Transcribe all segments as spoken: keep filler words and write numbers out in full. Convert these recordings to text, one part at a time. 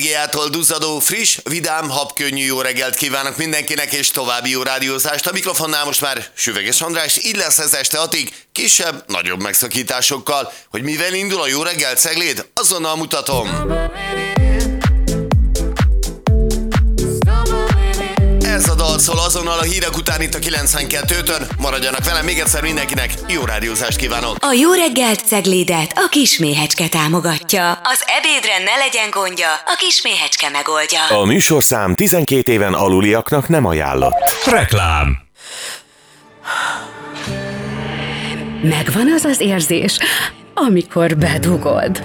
Giától duzzadó, friss, vidám, habkönnyű jó reggelt kívánok mindenkinek, és további jó rádiózást. A mikrofonnál most már Süveges András, így lesz ez este hatig, kisebb, nagyobb megszakításokkal. Hogy mivel indul a jó reggelt Cegléd, azonnal mutatom. Ez a dal szól azonnal a hírek után itt a kilencvenkettőtön. Maradjanak velem, még egyszer mindenkinek jó rádiózást kívánok. A jó reggelt Ceglédet a Kisméhecske támogatja. Az ebédre ne legyen gondja, a Kisméhecske megoldja. A műsorszám tizenkét éven aluliaknak nem ajánlott. Reklám. Megvan az az érzés, amikor bedugod.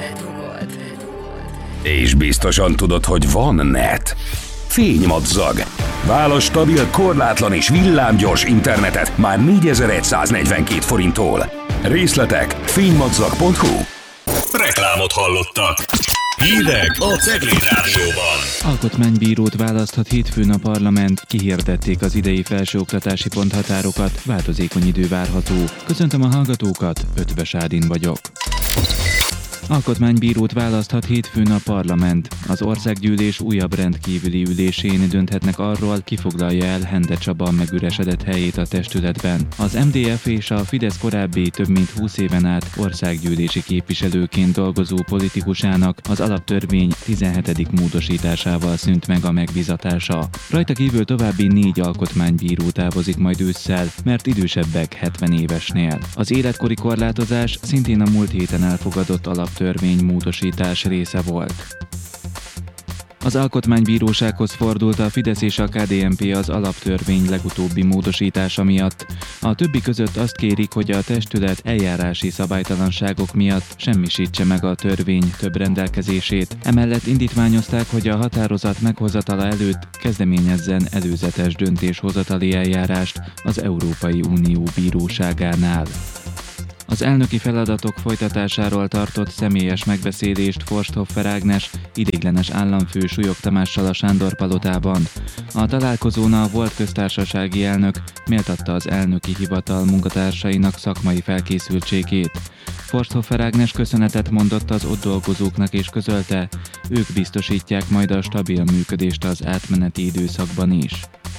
És biztosan tudod, hogy van net. Fénymadzag. Válasz stabil, korlátlan és villámgyors internetet már négyezer-száznegyvenkét forinttól. Részletek fénymadzag pont hu. Reklámot hallottak. Hírek a Cegléd Rádióban. Alkotmánybírót választhat hétfőn a parlament, kihirdették az idei felsőoktatási ponthatárokat, változékony idő várható. Köszöntöm a hallgatókat, Ötvös Ádin vagyok. Alkotmánybírót választhat hétfőn a parlament. Az országgyűlés újabb rendkívüli ülésén dönthetnek arról, ki foglalja el Hende Csaba megüresedett helyét a testületben. Az em dé ef és a Fidesz korábbi több mint húsz éven át országgyűlési képviselőként dolgozó politikusának az alaptörvény tizenhetedik módosításával szűnt meg a megbizatása. Rajta kívül további négy alkotmánybíró távozik majd ősszel, mert idősebbek hetven évesnél. Az életkori korlátozás szintén a múlt héten elfogadott alap törvénymódosítás része volt. Az Alkotmánybírósághoz fordult a Fidesz és a ká dé en pé az alaptörvény legutóbbi módosítása miatt. A többi között azt kérik, hogy a testület eljárási szabálytalanságok miatt semmisítse meg a törvény több rendelkezését. Emellett indítványozták, hogy a határozat meghozatala előtt kezdeményezzen előzetes döntéshozatali eljárást az Európai Unió bíróságánál. Az elnöki feladatok folytatásáról tartott személyes megbeszélést Forsthoffer Ágnes ideiglenes államfő Súlyog Tamással a Sándor-palotában. A találkozón a volt köztársasági elnök méltatta az elnöki hivatal munkatársainak szakmai felkészültségét. Forsthoffer Ágnes köszönetet mondott az ott dolgozóknak és közölte, ők biztosítják majd a stabil működést az átmeneti időszakban is.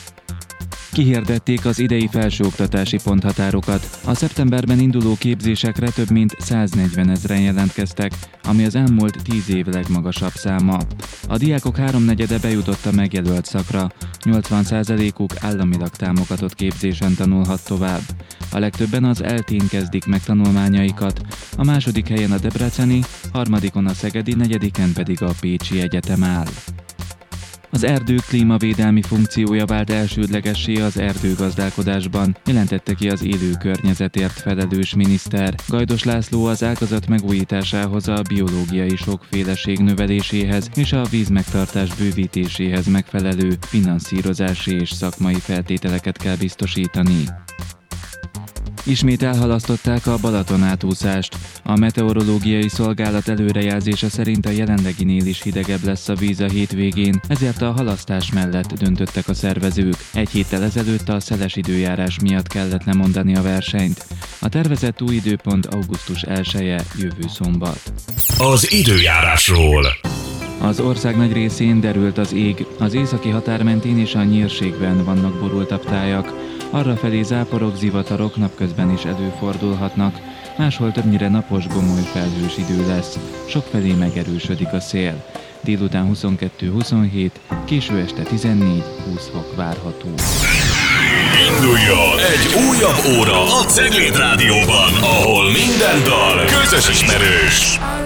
Kihirdették az idei felsőoktatási ponthatárokat. A szeptemberben induló képzésekre több mint száznegyven ezren jelentkeztek, ami az elmúlt tíz év legmagasabb száma. A diákok háromnegyede bejutott a megjelölt szakra, nyolcvan százalékuk államilag támogatott képzésen tanulhat tovább. A legtöbben az eltén kezdik meg tanulmányaikat, a második helyen a debreceni, harmadikon a szegedi, negyediken pedig a pécsi egyetem áll. Az erdők klímavédelmi funkciója vált elsődlegessé az erdőgazdálkodásban, jelentette ki az élő környezetért felelős miniszter. Gajdos László az ágazat megújításához, a biológiai sokféleség növeléséhez és a vízmegtartás bővítéséhez megfelelő finanszírozási és szakmai feltételeket kell biztosítani. Ismét elhalasztották a Balaton átúszást. A meteorológiai szolgálat előrejelzése szerint a jelenleginél is hidegebb lesz a víz a hétvégén, ezért a halasztás mellett döntöttek a szervezők. Egy héttel ezelőtt a szeles időjárás miatt kellett lemondani a versenyt. A tervezett új időpont augusztus elseje, jövő szombat. Az időjárásról. Az ország nagy részén derült az ég, az északi határ mentén és a nyírségben vannak borultabb tájak. Arrafelé záporok, zivatarok napközben is előfordulhatnak, máshol többnyire napos, gomoly felhős idő lesz, sokfelé megerősödik a szél. Délután huszonkettő-huszonhét, késő este tizennégy-húsz fok várható. Induljon egy újabb óra a Cegléd Rádióban, ahol minden dal közös ismerős.